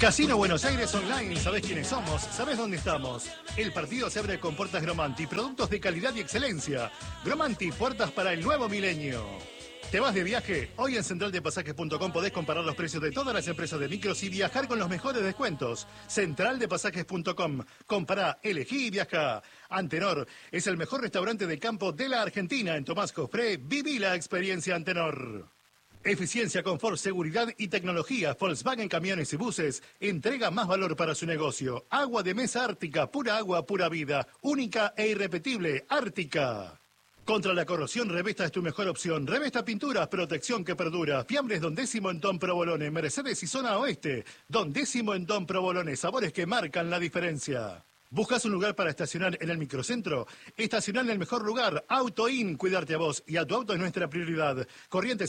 Casino Buenos Aires Online, ¿sabés quiénes somos? ¿Sabés dónde estamos? El partido se abre con puertas Gromanti, productos de calidad y excelencia. Gromanti, puertas para el nuevo milenio. ¿Te vas de viaje? Hoy en centraldepasajes.com podés comparar los precios de todas las empresas de micros y viajar con los mejores descuentos. Centraldepasajes.com. Compará, elegí y viajá. Antenor es el mejor restaurante de campo de la Argentina. En Tomás Cofré, viví la experiencia Antenor. Eficiencia, confort, seguridad y tecnología. Volkswagen Camiones y Buses entrega más valor para su negocio. Agua de mesa Ártica, pura agua, pura vida. Única e irrepetible, Ártica. Contra la corrosión, Revesta es tu mejor opción. Revesta Pinturas, protección que perdura. Fiambres Don Décimo en Don Provolone, Mercedes y Zona Oeste. Don Décimo en Don Provolone, sabores que marcan la diferencia. ¿Buscas un lugar para estacionar en el microcentro? Estacionar en el mejor lugar. AutoIn, cuidarte a vos y a tu auto es nuestra prioridad. Corriente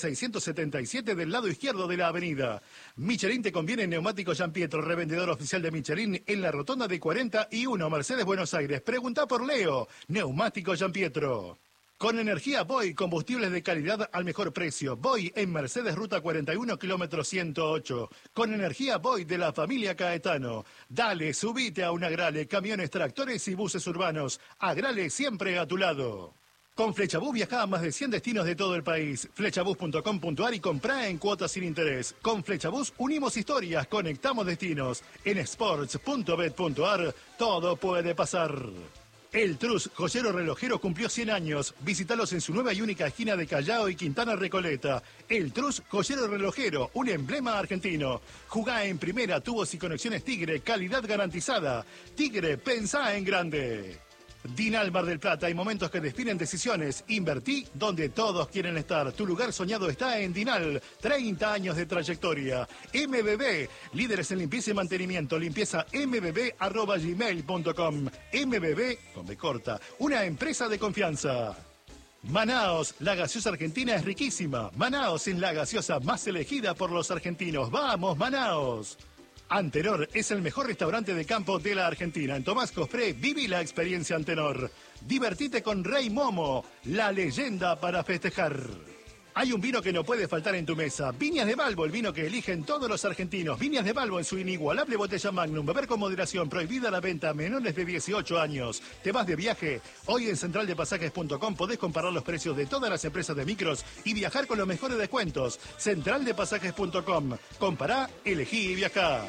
677 del lado izquierdo de la avenida. Michelin te conviene en Neumático Gianpietro, revendedor oficial de Michelin en la rotonda de 41, Mercedes, Buenos Aires. Preguntá por Leo. Neumático Gianpietro. Con energía Boy, combustibles de calidad al mejor precio. Boy en Mercedes, ruta 41, kilómetro 108. Con energía Boy de la familia Caetano. Dale, subite a un Agrale, camiones, tractores y buses urbanos. Agrale siempre a tu lado. Con Flechabús viajá a más de 100 destinos de todo el país. Flechabús.com.ar y comprá en cuotas sin interés. Con Flechabús unimos historias, conectamos destinos. En sports.bet.ar todo puede pasar. El Trus, joyero relojero, cumplió 100 años. Visítalos en su nueva y única esquina de Callao y Quintana Recoleta. El Trus, joyero relojero, un emblema argentino. Jugá en primera, tubos y conexiones Tigre, calidad garantizada. Tigre, pensá en grande. Dinal Mar del Plata, hay momentos que definen decisiones. Invertí donde todos quieren estar. Tu lugar soñado está en Dinal. 30 años de trayectoria. MBB, líderes en limpieza y mantenimiento. Limpieza mbb@gmail.com. MBB, con B corta, una empresa de confianza. Manaos, la gaseosa argentina es riquísima. Manaos es la gaseosa más elegida por los argentinos. ¡Vamos, Manaos! Antenor es el mejor restaurante de campo de la Argentina. En Tomás Cofré, viví la experiencia Antenor. Divertite con Rey Momo, la leyenda para festejar. Hay un vino que no puede faltar en tu mesa. Viñas de Balbo, el vino que eligen todos los argentinos. Viñas de Balbo en su inigualable botella Magnum. Beber con moderación, prohibida la venta a menores de 18 años. ¿Te vas de viaje? Hoy en centraldepasajes.com podés comparar los precios de todas las empresas de micros y viajar con los mejores descuentos. Centraldepasajes.com. Compará, elegí y viajá.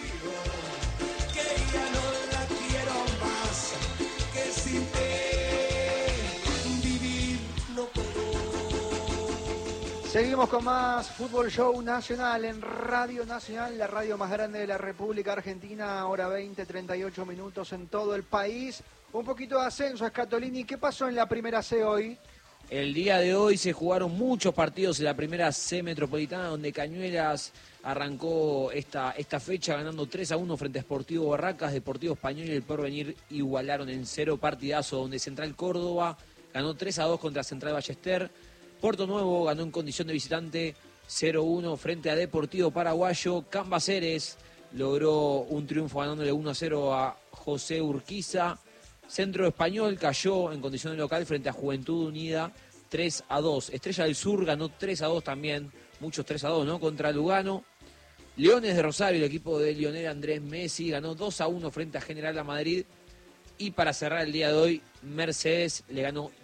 Seguimos con más Fútbol Show Nacional en Radio Nacional, la radio más grande de la República Argentina, hora 20, 38 minutos en todo el país. Un poquito de ascenso, Scatolini. ¿Qué pasó en la primera C hoy? El día de hoy se jugaron muchos partidos en la primera C Metropolitana, donde Cañuelas arrancó esta fecha ganando 3-1 frente a Sportivo Barracas. Deportivo Español y el Porvenir igualaron en 0 partidazo, donde Central Córdoba ganó 3-2 contra Central Ballester. Puerto Nuevo ganó en condición de visitante 0-1 frente a Deportivo Paraguayo. Cambaceres logró un triunfo ganándole 1-0 a José Urquiza. Centro Español cayó en condición de local frente a Juventud Unida 3-2. Estrella del Sur ganó 3-2 también, muchos 3-2, ¿no? Contra Lugano. Leones de Rosario, el equipo de Lionel Andrés Messi, ganó 2-1 frente a General La Madrid. Y para cerrar el día de hoy, Mercedes le ganó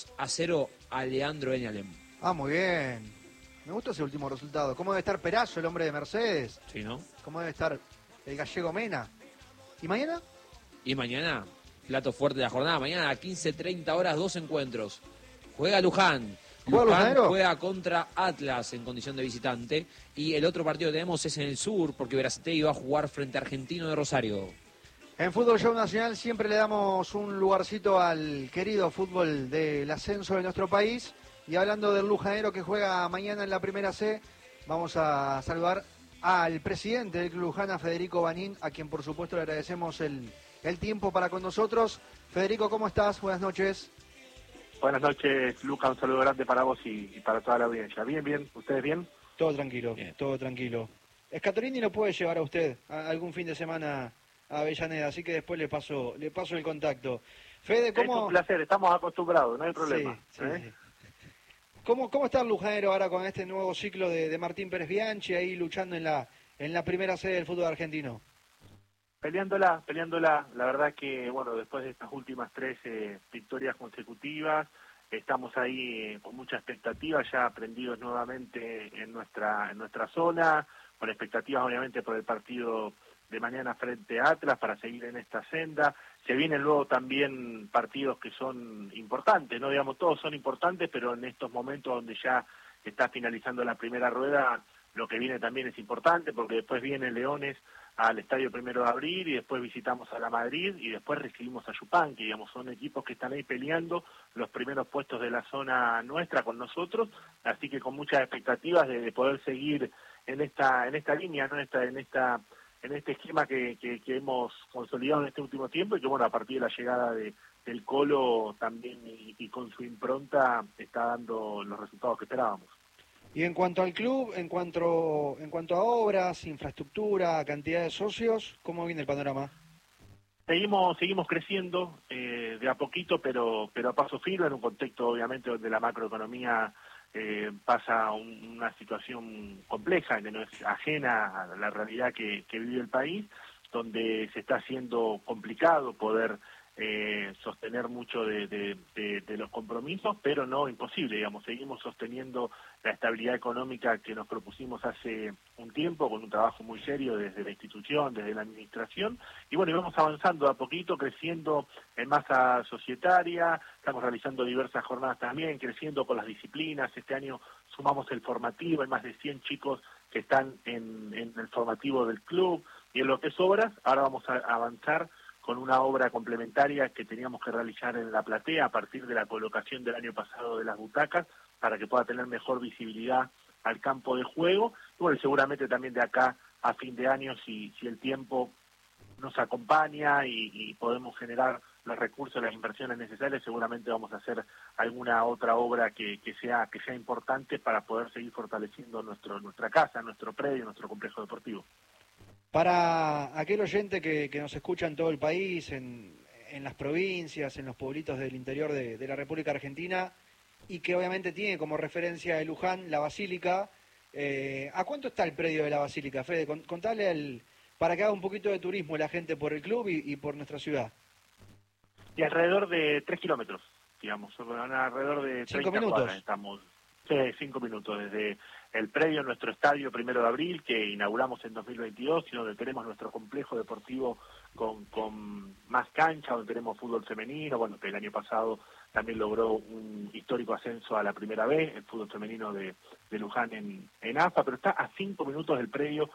2-0 a Leandro Eñalem. Ah, muy bien. Me gustó ese último resultado. ¿Cómo debe estar Perazo, el hombre de Mercedes? Sí, ¿no? ¿Cómo debe estar el gallego Mena? ¿Y mañana? Y mañana, plato fuerte de la jornada. Mañana a 15:30 horas, 2 encuentros. Juega Luján. Luján juega contra Atlas en condición de visitante. Y el otro partido que tenemos es en el sur, porque Verazategui va a jugar frente a Argentino de Rosario. En Fútbol Show Nacional siempre le damos un lugarcito al querido fútbol del ascenso de nuestro país. Y hablando del lujanero que juega mañana en la primera C, vamos a saludar al presidente del Club Luján, Federico Banín, a quien por supuesto le agradecemos el tiempo para con nosotros. Federico, ¿cómo estás? Buenas noches. Buenas noches, Luca, un saludo grande para vos y para toda la audiencia. Bien, ¿ustedes bien? Todo tranquilo, bien. Todo tranquilo. Scatolini lo puede llevar a usted algún fin de semana a Avellaneda, así que después le paso el contacto. Fede, ¿cómo? Es un placer, estamos acostumbrados, no hay problema. Sí. ¿Cómo está el lujanero ahora con este nuevo ciclo de Martín Pérez Bianchi ahí luchando en la en la primera sede del fútbol argentino? Peleándola. La verdad que, bueno, después de estas últimas 3 victorias consecutivas, estamos ahí con mucha expectativa, ya aprendidos nuevamente en nuestra zona, con expectativas obviamente por el partido de mañana frente a Atlas para seguir en esta senda. Se vienen luego también partidos que son importantes, no digamos todos son importantes, pero en estos momentos donde ya está finalizando la primera rueda, lo que viene también es importante, porque después viene Leones al Estadio 1 de Abril y después visitamos a la Madrid y después recibimos a Yupanqui, digamos, son equipos que están ahí peleando los primeros puestos de la zona nuestra con nosotros, así que con muchas expectativas de poder seguir en esta línea, ¿no? En este esquema que hemos consolidado en este último tiempo y que, bueno, a partir de la llegada del Colo también y con su impronta está dando los resultados que esperábamos. Y en cuanto al club, en cuanto a obras, infraestructura, cantidad de socios, ¿cómo viene el panorama? Seguimos creciendo de a poquito, pero a paso firme, en un contexto obviamente donde la macroeconomía pasa una situación compleja, que no es ajena a la realidad que vive el país, donde se está haciendo complicado poder sostener mucho de los compromisos, pero no imposible, digamos, seguimos sosteniendo la estabilidad económica que nos propusimos hace un tiempo, con un trabajo muy serio desde la institución, desde la administración, y bueno, y vamos avanzando de a poquito, creciendo en masa societaria, estamos realizando diversas jornadas también, creciendo con las disciplinas, este año sumamos el formativo, hay más de 100 chicos que están en el formativo del club, y en lo que es obras, ahora vamos a avanzar con una obra complementaria que teníamos que realizar en la platea a partir de la colocación del año pasado de las butacas para que pueda tener mejor visibilidad al campo de juego. Y bueno, seguramente también de acá a fin de año, si el tiempo nos acompaña y podemos generar los recursos, las inversiones necesarias, seguramente vamos a hacer alguna otra obra que sea importante para poder seguir fortaleciendo nuestra casa, nuestro predio, nuestro complejo deportivo. Para aquel oyente que nos escucha en todo el país, en las provincias, en los pueblitos del interior de la República Argentina, y que obviamente tiene como referencia de Luján la Basílica, ¿a cuánto está el predio de la Basílica, Fede? Contale para que haga un poquito de turismo la gente por el club y por nuestra ciudad. Y alrededor de 3 kilómetros, digamos, alrededor de 30 cuadras estamos. 5 minutos desde el predio, nuestro estadio 1 de Abril, que inauguramos en 2022, y donde tenemos nuestro complejo deportivo con más cancha, donde tenemos fútbol femenino, bueno, que el año pasado también logró un histórico ascenso a la primera vez, el fútbol femenino de Luján en AFA, pero está a 5 minutos del predio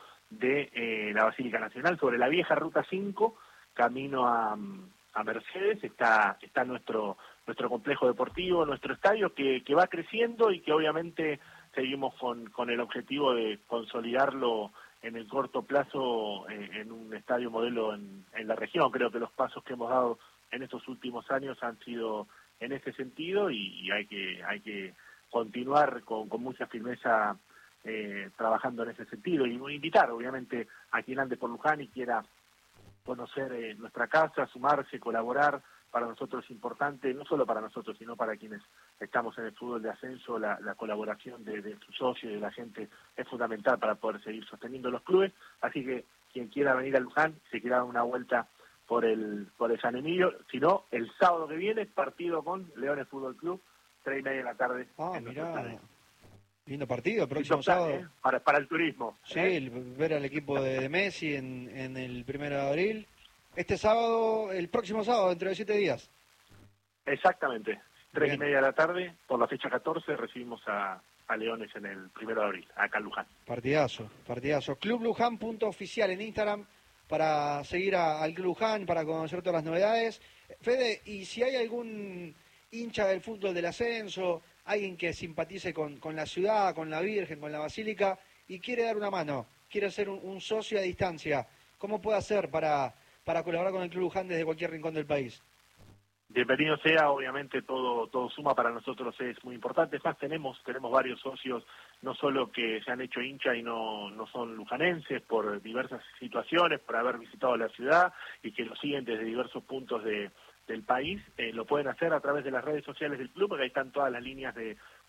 de la Basílica Nacional, sobre la vieja Ruta 5, camino a Mercedes, está nuestro complejo deportivo, nuestro estadio que va creciendo y que obviamente seguimos con el objetivo de consolidarlo en el corto plazo en un estadio modelo en la región. Creo que los pasos que hemos dado en estos últimos años han sido en ese sentido y hay que continuar con mucha firmeza trabajando en ese sentido y invitar obviamente a quien ande por Luján y quiera conocer nuestra casa, sumarse, colaborar. Para nosotros es importante, no solo para nosotros, sino para quienes estamos en el fútbol de ascenso, la colaboración de sus socios y de la gente es fundamental para poder seguir sosteniendo los clubes. Así que quien quiera venir a Luján, se quiera dar una vuelta por el San Emilio, si no, el sábado que viene, partido con Leones Fútbol Club, 3:30 de la tarde. Mirá, lindo partido, el próximo sábado. Para el turismo. Sí, ver al equipo de Messi en el 1 de abril. Este sábado, el próximo sábado, dentro de 7 días. Exactamente, 3:30 de la tarde, por la fecha 14, recibimos a Leones en el 1 de abril, acá en Luján. Partidazo. Clubluján.oficial en Instagram para seguir al Club Luján, para conocer todas las novedades. Fede, y si hay algún hincha del fútbol del ascenso, alguien que simpatice con la ciudad, con la Virgen, con la Basílica, y quiere dar una mano, quiere ser un socio a distancia, ¿cómo puede hacer para colaborar con el Club Luján desde cualquier rincón del país? Bienvenido sea, obviamente todo suma, para nosotros es muy importante. Es más, tenemos varios socios, no solo que se han hecho hincha y no son lujanenses por diversas situaciones, por haber visitado la ciudad y que lo siguen desde diversos puntos del país, lo pueden hacer a través de las redes sociales del club, porque ahí están todas las líneas de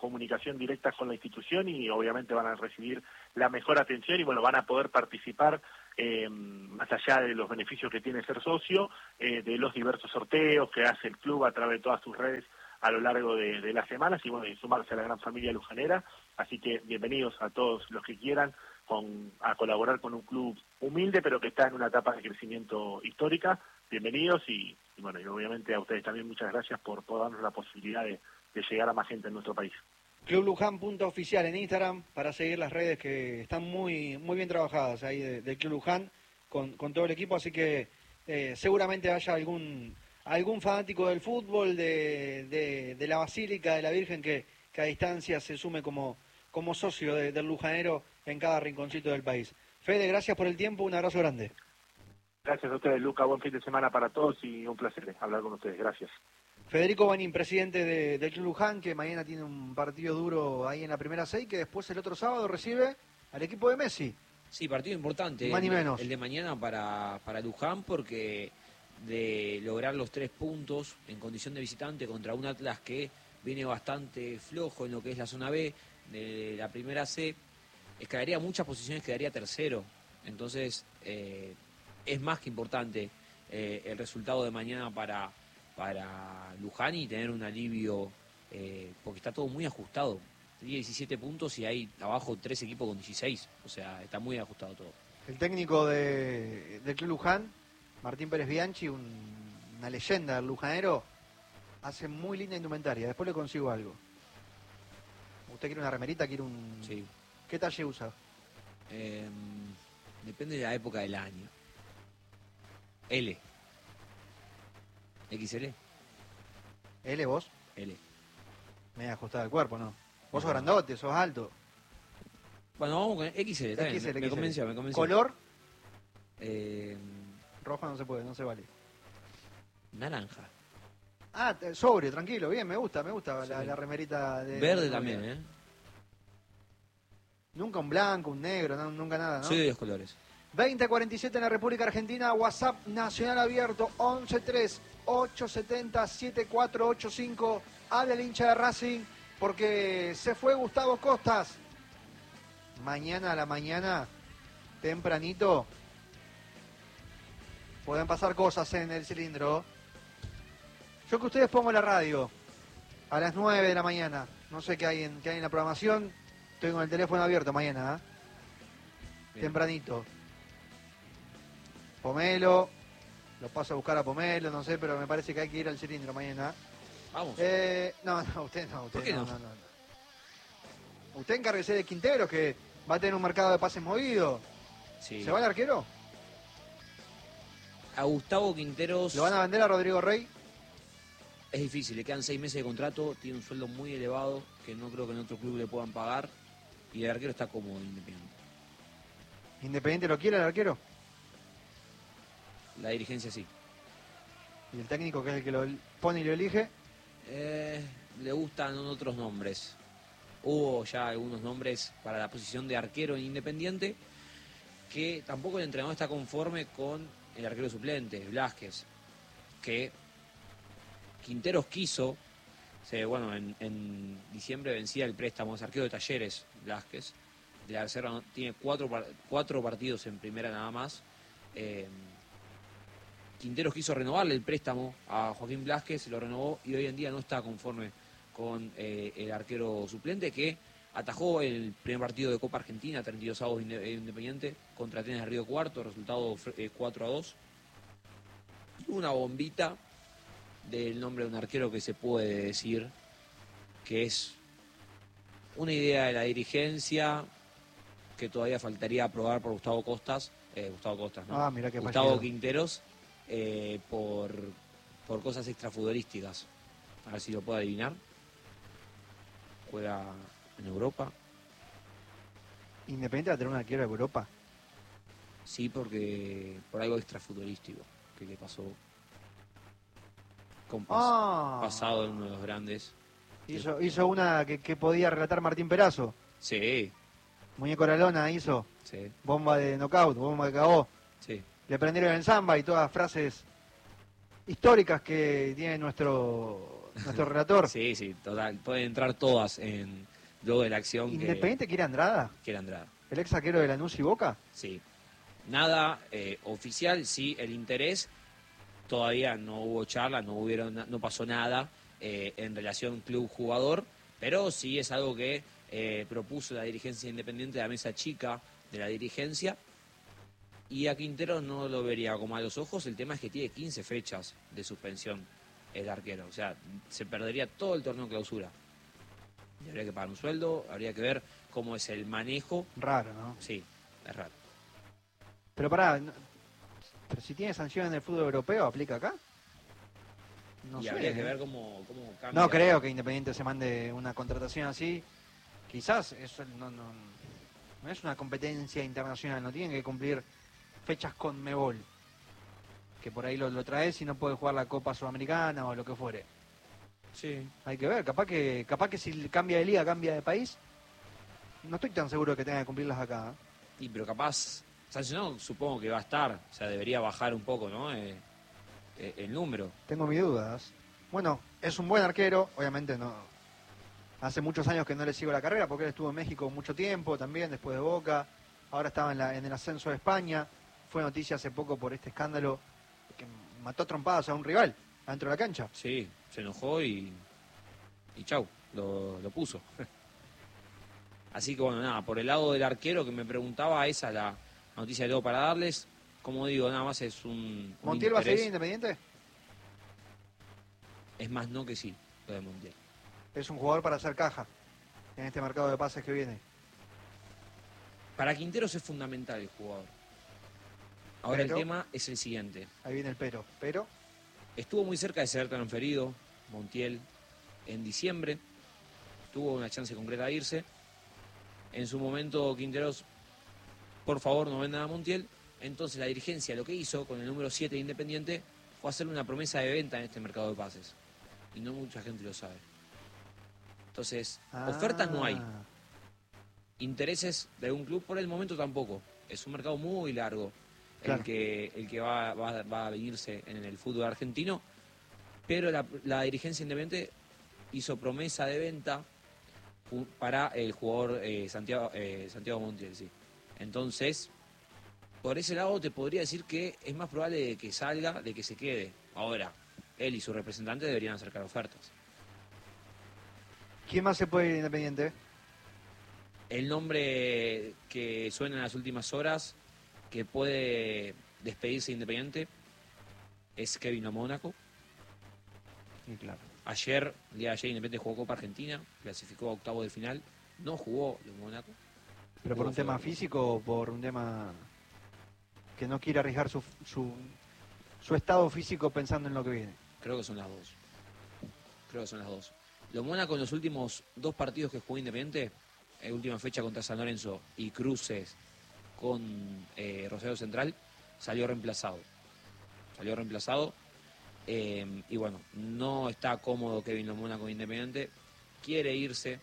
comunicación directa con la institución y obviamente van a recibir la mejor atención y bueno, van a poder participar más allá de los beneficios que tiene ser socio, de los diversos sorteos que hace el club a través de todas sus redes a lo largo de las semanas y bueno, y sumarse a la gran familia lujanera. Así que bienvenidos a todos los que quieran a colaborar con un club humilde pero que está en una etapa de crecimiento histórica. Bienvenidos y bueno, y obviamente a ustedes también muchas gracias por darnos la posibilidad de llegar a más gente en nuestro país. Club Luján .oficial en Instagram para seguir las redes que están muy bien trabajadas ahí del Club Luján con todo el equipo, así que seguramente haya algún fanático del fútbol, de la Basílica de la Virgen que a distancia se sume como socio del lujanero en cada rinconcito del país. Fede, gracias por el tiempo, un abrazo grande. Gracias a ustedes, Luca, buen fin de semana para todos y un placer hablar con ustedes, gracias. Federico Banín, presidente del Club Luján, que mañana tiene un partido duro ahí en la primera 6, que después el otro sábado recibe al equipo de Messi. Sí, partido importante. Más ni menos. El de mañana para Luján, porque de lograr los 3 puntos en condición de visitante contra un Atlas que viene bastante flojo en lo que es la zona B de la primera C, escalaría muchas posiciones, quedaría tercero. Entonces, es más que importante el resultado de mañana para Luján y tener un alivio, porque está todo muy ajustado. Tenía 17 puntos y hay abajo 3 equipos con 16, o sea, está muy ajustado todo. El técnico del Club Luján, Martín Pérez Bianchi, una leyenda del lujanero, hace muy linda indumentaria. Después le consigo algo. ¿Usted quiere una remerita? ¿Quiere un...? Sí. ¿Qué talle usa? Depende de la época del año. L. XL. ¿L vos? L. Me he ajustado el cuerpo, ¿no? Vos sos grandote, sos alto. Bueno, vamos con XL, está bien. XL. Me convenció. ¿Color? Roja no se puede, no se vale. Naranja. Ah, sobrio, tranquilo, bien, me gusta Sí. la remerita de... Verde también, ¿eh? Nunca un blanco, un negro, nunca nada, ¿no? Soy de los colores. 20:47 en la República Argentina, WhatsApp nacional abierto, 11-3-870-7485. Habla el hincha de Racing porque se fue Gustavo Costas. Mañana a la mañana, tempranito, pueden pasar cosas en el cilindro. Yo que ustedes pongo la radio a las 9 de la mañana. No sé qué hay en la programación. Estoy con el teléfono abierto mañana, tempranito. Pomelo, lo paso a buscar a Pomelo, no sé, pero me parece que hay que ir al cilindro mañana. Vamos. No, usted no. ¿Por qué no? Usted encárguese de Quinteros, que va a tener un mercado de pases movido. Sí. ¿Se va el arquero? A Gustavo Quinteros ¿Lo van a vender a Rodrigo Rey? es difícil, le quedan 6 meses de contrato, tiene un sueldo muy elevado que no creo que en otro club le puedan pagar y el arquero está cómodo en Independiente. ¿Independiente lo quiere el arquero? La dirigencia sí. ¿Y el técnico, que es el que lo pone y lo elige? Le gustan otros nombres. Hubo ya algunos nombres para la posición de arquero en Independiente, que tampoco el entrenador está conforme con el arquero suplente, Blázquez, que Quinteros quiso, en diciembre vencía el préstamo, es arquero de Talleres, Blázquez, de la reserva tiene 4 partidos en primera nada más. Quinteros quiso renovarle el préstamo a Joaquín Blázquez, se lo renovó y hoy en día no está conforme con el arquero suplente, que atajó el primer partido de Copa Argentina, 32 avos Independiente, contra Atenas de Río Cuarto, resultado 4-2. Una bombita del nombre de un arquero que se puede decir que es una idea de la dirigencia que todavía faltaría aprobar por Gustavo Costas, ¿no? Mirá qué Gustavo payero. Quinteros, por cosas extrafutbolísticas. A ver si lo puedo adivinar. Juega en Europa. ¿Independiente va a tener un arquero de Europa? Sí, porque por algo extrafutbolístico que le pasó con pasado en uno de los grandes. Hizo una que podía relatar Martín Perazo. Sí, Muñeco la lona hizo. sí, Bomba de knockout, bomba que cagó. sí. Le prendieron el samba y todas frases históricas que tiene nuestro nuestro relator. Sí, total. Pueden entrar todas luego de la acción. ¿Independiente quiere Andrada? Quiere Andrada. ¿El ex saquero de Lanús y Boca? Sí. Nada oficial, sí, el interés. Todavía no hubo charla, no pasó nada en relación club-jugador, pero sí es algo que propuso la dirigencia independiente, la mesa chica de la dirigencia. Y a Quintero no lo vería con malos ojos. El tema es que tiene 15 fechas de suspensión el arquero. O sea, se perdería todo el torneo clausura. Y habría que pagar un sueldo, habría que ver cómo es el manejo. Raro, ¿no? Sí, es raro. Pero pará, pero si tiene sanción en el fútbol europeo, ¿aplica acá? No y sé, habría que ver cómo cambia. No creo que Independiente se mande una contratación así. Quizás eso no es una competencia internacional, no tienen que cumplir fechas con Mebol, que por ahí lo traes y no puede jugar la Copa Sudamericana o lo que fuere. Sí. Hay que ver, capaz que si cambia de liga, cambia de país. No estoy tan seguro que tenga que cumplirlas acá. Y pero capaz, sancionado supongo que va a estar, o sea, debería bajar un poco, ¿no? El número. Tengo mis dudas. Bueno, es un buen arquero, obviamente no. Hace muchos años que no le sigo la carrera porque él estuvo en México mucho tiempo también, después de Boca. Ahora estaba en el ascenso de España. Fue noticia hace poco por este escándalo que mató a trompadas a un rival adentro de la cancha. Sí, se enojó y chau, lo puso. Así que bueno, nada, por el lado del arquero que me preguntaba, esa es la noticia que tengo para darles. Como digo, nada más es un ¿Montiel va a interés. seguir Independiente? Es más no que sí, lo de Montiel. Es un jugador para hacer caja en este mercado de pases que viene. Para Quinteros es fundamental el jugador. Ahora Pero, el tema es el siguiente. ahí viene el pero. Estuvo muy cerca de ser transferido Montiel en diciembre. Tuvo una chance concreta de irse. En su momento Quinteros, por favor, no venda a Montiel. Entonces la dirigencia lo que hizo con el número 7 de Independiente fue hacerle una promesa de venta en este mercado de pases. Y no mucha gente lo sabe. Entonces, ofertas no hay. Intereses de un club por el momento tampoco. Es un mercado muy largo Claro. el que va a venirse en el fútbol argentino. Pero la dirigencia independiente hizo promesa de venta para el jugador Santiago Montiel, sí. Entonces, por ese lado te podría decir que es más probable de que salga, de que se quede. Ahora, él y su representante deberían acercar ofertas. ¿Quién más se puede ir Independiente? El nombre que suena en las últimas horas, que puede despedirse Independiente, es Kevin Mónaco. Sí, claro. Ayer, el día de ayer, Independiente jugó Copa Argentina, clasificó a octavos de final, no jugó de Mónaco. ¿Pero por un tema físico o por un tema que no quiere arriesgar su estado físico pensando en lo que viene? Creo que son las dos. Lo Mónaco en los últimos 2 partidos que jugó Independiente, última fecha contra San Lorenzo y cruces con Rosario Central, salió reemplazado. Y bueno, no está cómodo Kevin Lo Mónaco Independiente, quiere irse,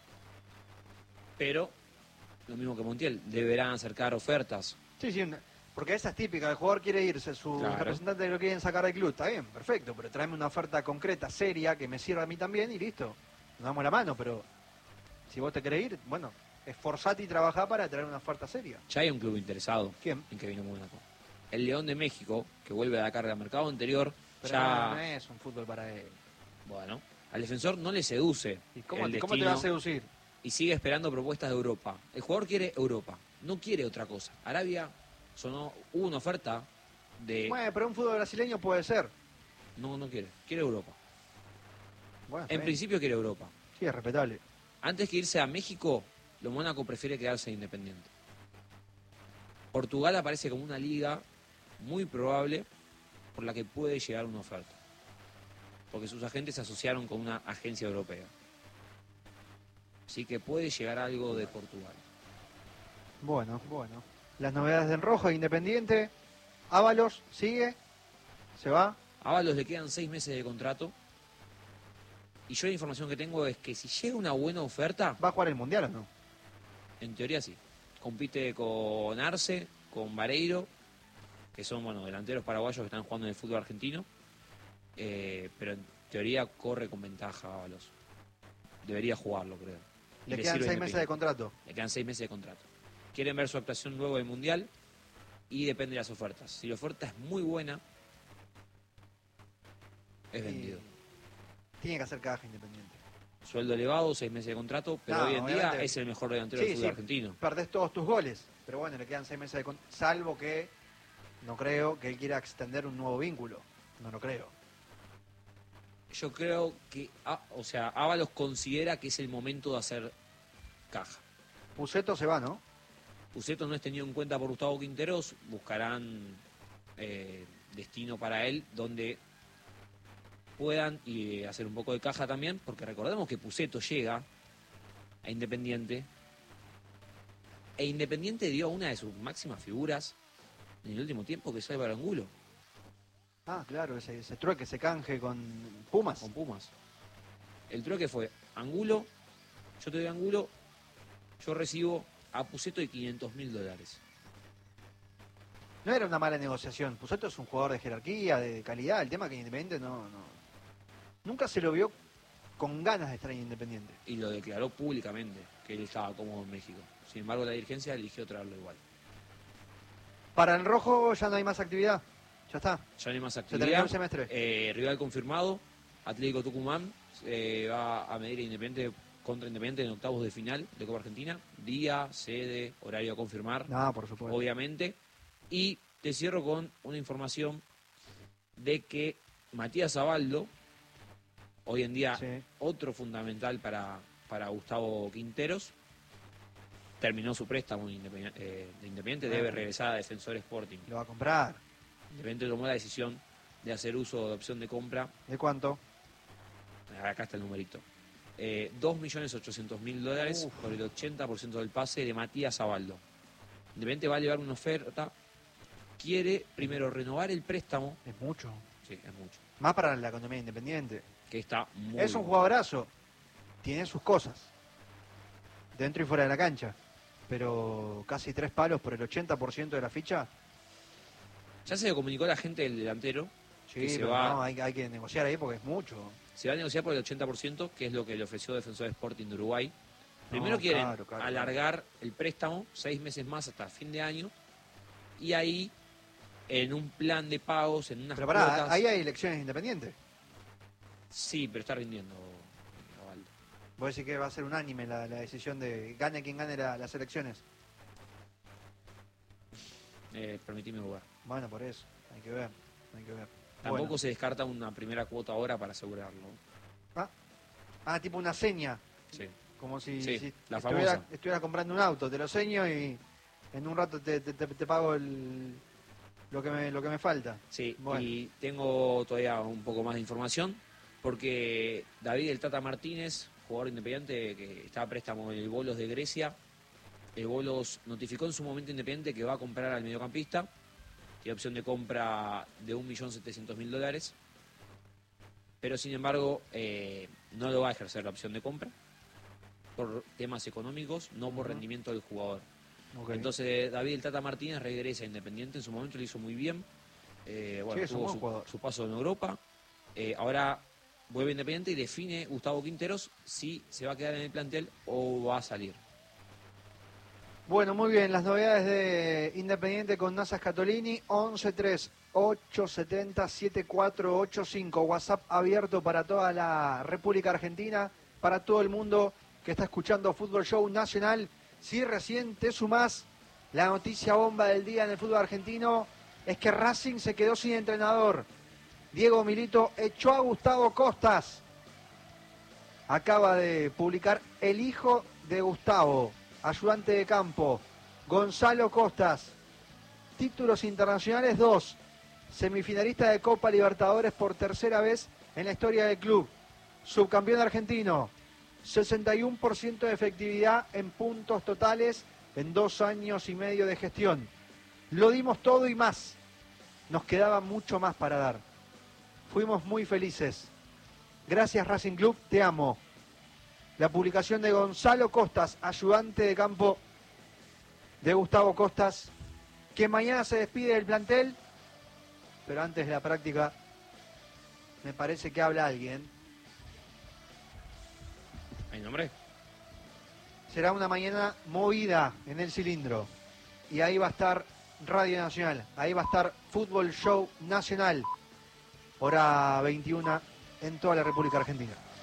pero lo mismo que Montiel, deberán acercar ofertas. Sí, porque esa es típica, el jugador quiere irse, su Claro. representante lo quieren sacar del club, está bien, perfecto, pero tráeme una oferta concreta, seria, que me sirva a mí también y listo. Nos damos la mano, pero si vos te querés ir, bueno, esforzate y trabajá para traer una oferta seria. Ya hay un club interesado. ¿Quién? En Kevin Lo Mónaco. El León de México, que vuelve a la carga del mercado anterior, Pero ya... no es un fútbol para él. Bueno, al defensor no le seduce ¿Y cómo el te va destino a seducir? y sigue esperando propuestas de Europa. El jugador quiere Europa, no quiere otra cosa. Arabia hubo una oferta de... Bueno, pero un fútbol brasileño puede ser. No quiere Europa. Bueno, En principio quiere Europa. sí, es respetable. Antes que irse a México, Lo Mónaco prefiere quedarse independiente. Portugal aparece como una liga muy probable por la que puede llegar una oferta. Porque sus agentes se asociaron con una agencia europea. Así que puede llegar algo de Portugal. Bueno. Las novedades del Rojo, Independiente. Ábalos, sigue. Se va. A Ábalos le quedan 6 meses de contrato. Y yo la información que tengo es que si llega una buena oferta, ¿Va a jugar el Mundial o no? en teoría sí. Compite con Arce, con Vareiro, que son delanteros paraguayos que están jugando en el fútbol argentino. Pero en teoría corre con ventaja a Ábalos. Debería jugarlo, creo. Le quedan 6 meses de contrato. Le quedan 6 meses de contrato. Quieren ver su actuación luego del Mundial y depende de las ofertas. Si la oferta es muy buena, es vendido. Tiene que hacer caja Independiente. Sueldo elevado, 6 meses de contrato, pero hoy en día es el mejor delantero del fútbol argentino. Perdés todos tus goles, pero bueno, le quedan 6 meses de contrato. Salvo que no creo que él quiera extender un nuevo vínculo. No lo creo. Yo creo que, Ábalos considera que es el momento de hacer caja. Pusetto se va, ¿no? Pusetto no es tenido en cuenta por Gustavo Quinteros, buscarán destino para él donde puedan y hacer un poco de caja también, porque recordemos que Pusetto llega a Independiente e Independiente dio a una de sus máximas figuras en el último tiempo, que es Álvaro Angulo. Ah, claro, ese trueque, ese canje con Pumas. Con Pumas. El trueque fue Angulo, yo te doy Angulo, yo recibo a Pusetto de $500.000. No era una mala negociación. Pusetto es un jugador de jerarquía, de calidad. El tema que Independiente nunca se lo vio con ganas de estar en Independiente. Y lo declaró públicamente, que él estaba cómodo en México. Sin embargo, la dirigencia eligió traerlo igual. Para el rojo ya no hay más actividad. Ya está. Ya no hay más Se actividad. terminó el semestre. Rival confirmado. Atlético Tucumán va a medir a Independiente contra Independiente en octavos de final de Copa Argentina. Día, sede, horario a confirmar. No, por supuesto. Obviamente. Y te cierro con una información de que Matías Abaldo, hoy en día otro fundamental para Gustavo Quinteros, terminó su préstamo de Independiente, debe regresar a Defensor Sporting. Lo va a comprar. Independiente tomó la decisión de hacer uso de opción de compra. ¿De cuánto? Acá está el numerito. $2.800.000 por el 80% del pase de Matías Abaldo. Independiente va a llevar una oferta. Quiere primero renovar el préstamo. Es mucho. Sí, es mucho. Más para la economía Independiente. Que está muy Es un jugadorazo. Tiene sus cosas. Dentro y fuera de la cancha. Pero casi 3 palos por el 80% de la ficha. Ya se le comunicó a la gente del delantero. Sí, que pero no, hay que negociar ahí porque es mucho. Se va a negociar por el 80%, que es lo que le ofreció Defensor Sporting de Uruguay. Primero quieren alargar el préstamo 6 meses más hasta fin de año. Y ahí, en un plan de pagos, en unas cuotas... ahí hay elecciones independientes. Sí, pero está rindiendo Abaldo. ¿Vos decís que va a ser unánime la decisión de gane quien gane las elecciones? Permitime jugar. Bueno, por eso, hay que ver. Tampoco se descarta una primera cuota ahora para asegurarlo. Tipo una seña. Sí. Como si estuviera comprando un auto, te lo seño y en un rato te pago lo que me falta. Sí, bueno. Y tengo todavía un poco más de información, porque David el Tata Martínez, jugador independiente que está a préstamo en el Bolos de Grecia, el Bolos notificó en su momento Independiente que va a comprar al mediocampista. Tiene opción de compra de $1.700.000, pero sin embargo no lo va a ejercer la opción de compra por temas económicos, no por rendimiento del jugador. Okay. Entonces David el Tata Martínez regresa a Independiente, en su momento lo hizo muy bien, tuvo su paso en Europa, ahora vuelve a Independiente y define Gustavo Quinteros si se va a quedar en el plantel o va a salir. Bueno, muy bien, las novedades de Independiente con Nasa Scatolini, 11-3-870-7485, WhatsApp abierto para toda la República Argentina, para todo el mundo que está escuchando Fútbol Show Nacional. Si recién te sumás, la noticia bomba del día en el fútbol argentino es que Racing se quedó sin entrenador. Diego Milito echó a Gustavo Costas. Acaba de publicar el hijo de Gustavo, ayudante de campo, Gonzalo Costas. Títulos internacionales 2. Semifinalista de Copa Libertadores por tercera vez en la historia del club. Subcampeón argentino. 61% de efectividad en puntos totales en 2 años y medio de gestión. Lo dimos todo y más. Nos quedaba mucho más para dar. Fuimos muy felices. Gracias Racing Club, te amo. La publicación de Gonzalo Costas, ayudante de campo de Gustavo Costas, que mañana se despide del plantel, pero antes de la práctica Me parece que habla alguien. ¿Hay nombre? Será una mañana movida en el cilindro. Y ahí va a estar Radio Nacional. Ahí va a estar Fútbol Show Nacional. Hora 21 en toda la República Argentina.